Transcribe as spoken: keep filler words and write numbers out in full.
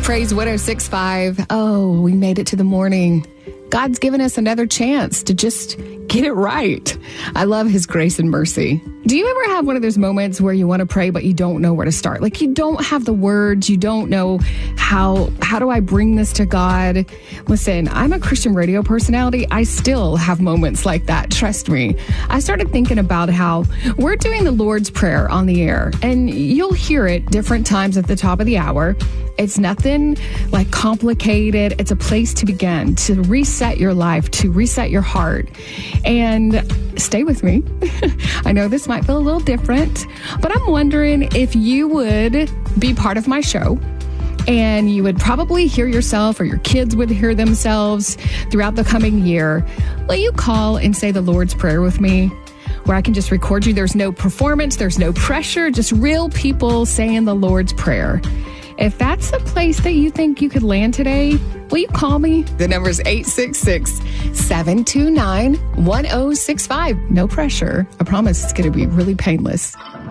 Praise one oh six point five. Oh, we made it to the morning. God's given us another chance to just get it right. I love his grace and mercy. Do you ever have one of those moments where you want to pray, but you don't know where to start? Like you don't have the words. You don't know how, how do I bring this to God? Listen, I'm a Christian radio personality. I still have moments like that. Trust me. I started thinking about how we're doing the Lord's Prayer on the air, and you'll hear it different times at the top of the hour. It's nothing like complicated. It's a place to begin, to reset your life, to reset your heart. And stay with me. I know this might feel a little different, but I'm wondering if you would be part of my show. And you would probably hear yourself, or your kids would hear themselves throughout the coming year. Will you call and say the Lord's Prayer with me? Where I can just record you. There's no performance. There's no pressure. Just real people saying the Lord's Prayer. If that's the place that you think you could land today, will you call me? The number is eight six six, seven two nine, one oh six five. No pressure. I promise it's going to be really painless.